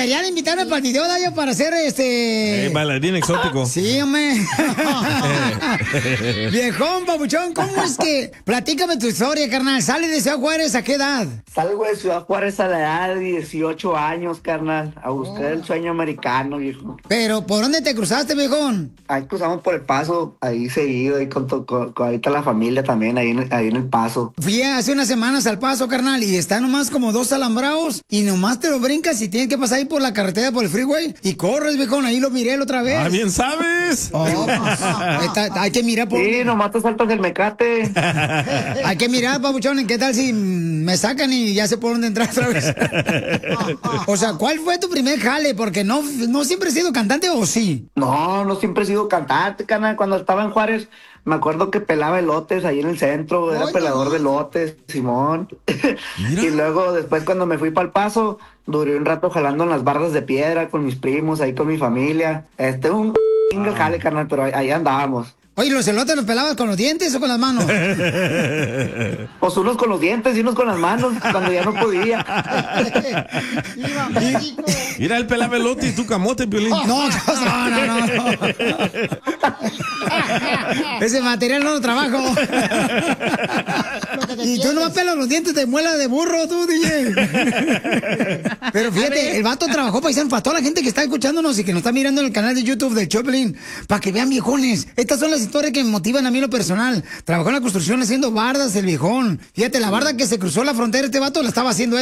deberían invitarme para el video, Dayo, para hacer bailarín exótico. Sí, hombre. Viejón, papuchón, ¿cómo es que? Platícame tu historia, carnal. ¿Sales de Ciudad Juárez a qué edad? Salgo de Ciudad Juárez a la edad de 18 años, carnal, a buscar el sueño americano, viejo. Pero, ¿por dónde te cruzaste, viejón? Ahí cruzamos por El Paso, ahí seguido, ahí con ahí está la familia también, ahí en El Paso. Fui hace unas semanas al Paso, carnal, y está nomás como 2 alambrados, y nomás te lo brincas y tienes que pasar ahí por la carretera, por el freeway, y corres, viejón, ahí lo miré la otra vez. ¡Ah, bien sabes! Hay que mirar por... Sí, nomás te saltas del mecate. Hay que mirar, papuchón, ¿qué tal si me sacan y ya sé por dónde entrar otra vez? O sea, ¿cuál fue tu primer jale? Porque no siempre he sido cantante, ¿o sí? No siempre he sido cantante, carnal. Cuando estaba en Juárez, me acuerdo que pelaba elotes ahí en el centro, era pelador de elotes, Simón. Y luego, después, cuando me fui para El Paso, duré un rato jalando en las bardas de piedra con mis primos, ahí con mi familia. Un jale, carnal, pero ahí andábamos. Oye, ¿los elotes los pelabas con los dientes o con las manos? Pues unos con los dientes y unos con las manos, cuando ya no podía. Mira, el pelaba elote y tu camote, Piolín. No. Ese material no lo trabajo. Y tú no pelas los dientes de muela de burro, tú, DJ. Pero fíjate, el vato trabajó, paisano, para toda la gente que está escuchándonos y que nos está mirando en el canal de YouTube del Choplin, para que vean, viejones. Estas son las historias que me motivan a mí en lo personal. Trabajó en la construcción haciendo bardas, el viejón. Fíjate, la barda que se cruzó la frontera, este vato la estaba haciendo él.